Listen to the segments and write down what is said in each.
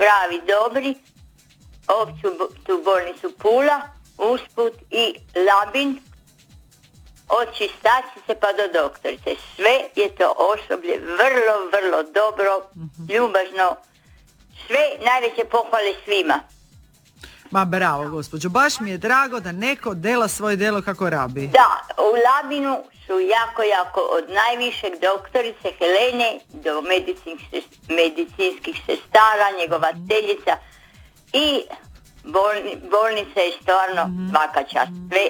pravi dobri, tu bolnicu Pula, usput i Labin, od čistačice pa do doktorice. Sve je to osoblje vrlo, vrlo dobro, ljubažno, sve najveće pohvale svima. Ma bravo, gospođo, baš mi je drago da neko dela svoje delo kako rabi. Da, u Labinu su jako od najvišeg doktorice Helene do medicinskih sestara, njegovateljica i bolnica je stvarno svaka čast. Sve,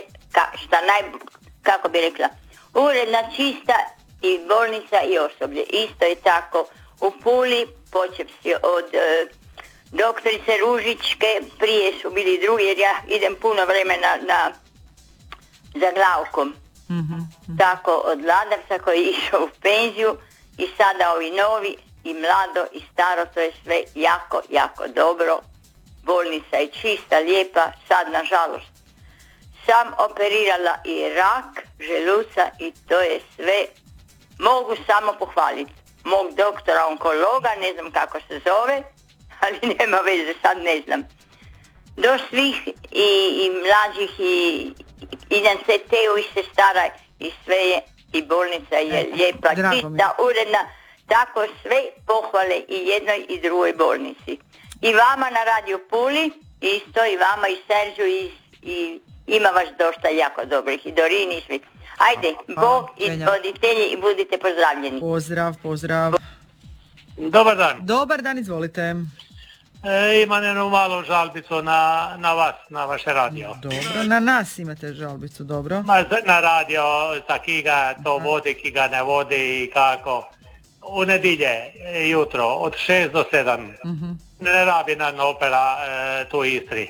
kako bi rekla, uredna, čista i bolnica i osoblje. Isto je tako u Puli, počevši od doktorice Ružičke, prije su bili drugi jer ja idem puno vremena za Glavkom. Tako od Ladarca koji je išao u penziju i sada ovi novi i mlado i staro, to je sve jako dobro. Bolnica je čista, lijepa, sad nažalost sam operirala i rak želuca i to je sve, mogu samo pohvaliti mog doktora onkologa, ne znam kako se zove, ali nema veze, sad ne znam. Do svih i mlađih i na CT-u i sestara i sve je, i bolnica je lijepa, čista, uredna, tako sve pohvale i jednoj i drugoj bolnici. I vama na Radio Puli, isto i vama i Serđu i ima vas dosta jako dobrih i Dorini i svi. Ajde, Bog i roditelji i budite pozdravljeni. Pozdrav. Dobar dan, izvolite. Imam jednu malu žalbicu na vas, na vaše radio. Dobro, na nas imate žalbicu, dobro. Na radio, sa kiga to vodi, kiga ne vodi i kako. U nedilje jutro, od 6 do 7. Ne rabi na opera tu u Istri.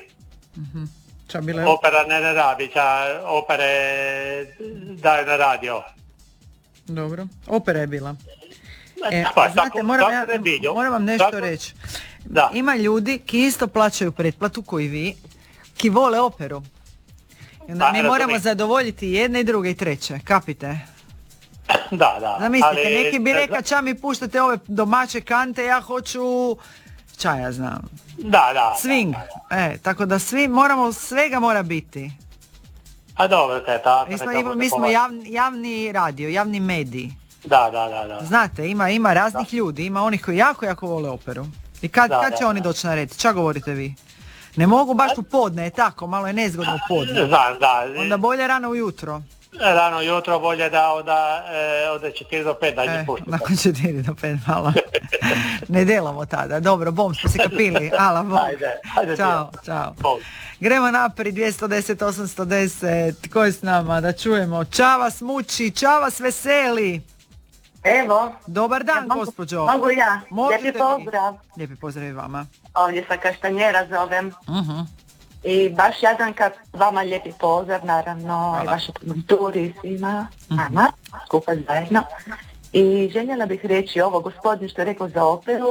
Opera ne rabi, opere daju na radio. Dobro, opera je bila. Znate, moram vam nešto reći. Da. Ima ljudi ki isto plaćaju pretplatu koji vi, ki vole operu. I onda mi moramo zadovoljiti jedne i druge i treće, kapite? Da. Zamislite, neki bi rekao ča mi puštate ove domaće kante, ja hoću, ča ja znam. Da. Swing. Tako da svega mora biti. A dobro, teta. Mi smo javni radio, javni medij. Da. Znate, ima raznih ljudi, ima onih koji jako vole operu. I kad će oni doći na red? Ča govorite vi? Ne mogu baš u podne, tako, malo je nezgodno u podne. Da. Onda bolje rano ujutro. Rano ujutro bolje da od 4 do 5 da njih puštite. Nakon 4 do 5 malo. Ne delamo tada. Dobro, bom, smo se kapili. Ala, bom. Ajde. Ćao. Gremo naprijed, 210, 810. Ko je s nama? Da čujemo. Ča vas muči, ča vas veseli. Evo. Dobar dan, gospođo. Mogu ja. Možete Lijepi pozdrav. Lijepi pozdrav i vama. Ovdje sa Kaštanjera zovem. I baš jedan kad vama lijepi pozdrav, naravno, i vašoj kulturi i svima, nama, skupa zajedno. I željela bih reći ovo, gospodin što je rekao za operu,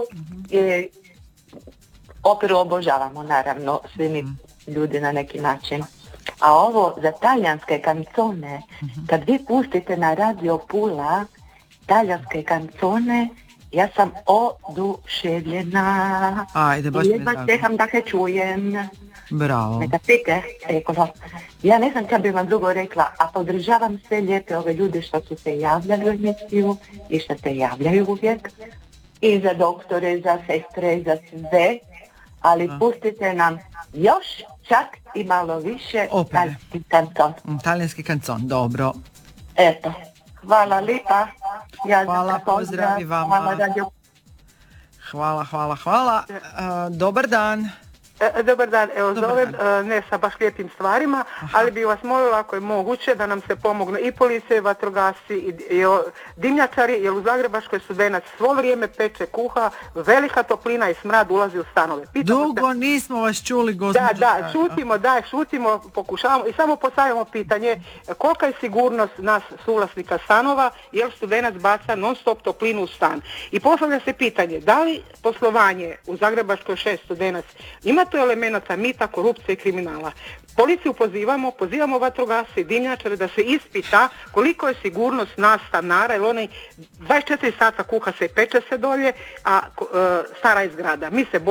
operu obožavamo, naravno, svi mi ljudi na neki način. A ovo za talijanske kancone, kad vi pustite na Radio Pula talijanske kancone, ja sam oduševljena. Ajde, baš mi je drago. Čekam da se čujem. Bravo. Neka pite, ja ne znam kad bih vam drugo rekla, a podržavam sve lijepe ove ljude što su se javljali u emisiju i što se javljaju uvijek. I za doktore, za sestre, za sve. Ali pustite nam još čak i malo više talijanski kancon. Talijanski kancon, dobro. Eto, hvala lipa. Hvala, pozdrav i vama. Hvala. Dobar dan. Dobar dan, evo zovem ne sa baš lijepim stvarima, ali bi vas molila ako je moguće da nam se pomogne i policija i vatrogasci i dimnjačari, jer u Zagrebačkoj Studenac svo vrijeme peče, kuha, velika toplina i smrad ulazi u stanove. Dugo nismo vas čuli, gospođo. Šutimo, pokušavamo i samo postavljamo pitanje kolika je sigurnost nas suvlasnika stanova, jer Studenac baca non stop toplinu u stan. I postavlja se pitanje, da li poslovanje u Zagrebačkoj 6 Studenac ima to elemenata mita, korupcije i kriminala. Policiju pozivamo vatrogasce i dimnjačare da se ispita koliko je sigurnost nas stanara, jer oni 24 sata kuha se i peče se dolje, a stara je zgrada. Mi se